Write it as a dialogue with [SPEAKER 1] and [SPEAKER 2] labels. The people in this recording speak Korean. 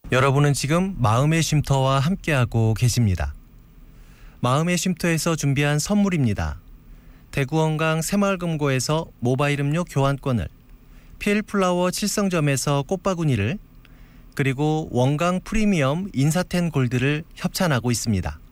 [SPEAKER 1] 여러분은 지금 마음의 쉼터와 함께하고 계십니다. 마음의 쉼터에서 준비한 선물입니다. 대구원강 새마을금고에서 모바일 음료 교환권을, 필플라워 칠성점에서 꽃바구니를, 그리고 원강 프리미엄 인사텐 골드를 협찬하고 있습니다.